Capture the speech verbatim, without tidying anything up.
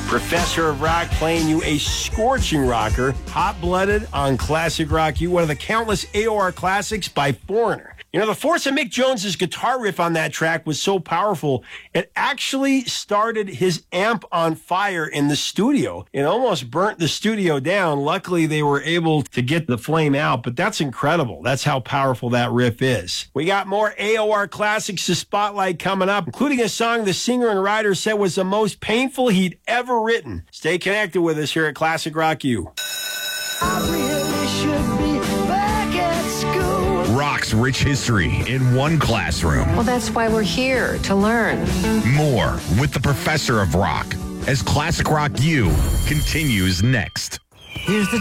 Professor of Rock playing you a scorching rocker, Hot-Blooded on Classic Rock U, one of the countless A O R classics by Foreigner. You know, the force of Mick Jones's guitar riff on that track was so powerful, it actually started his amp on fire in the studio. It almost burnt the studio down. Luckily, they were able to get the flame out, but that's incredible. That's how powerful that riff is. We got more A O R classics to spotlight coming up, including a song the singer and writer said was the most painful he'd ever written. Stay connected with us here at Classic Rock U. I really should be back at school. Rock's rich history in one classroom. Well, that's why we're here, to learn. More with the Professor of Rock as Classic Rock U continues next. Here's the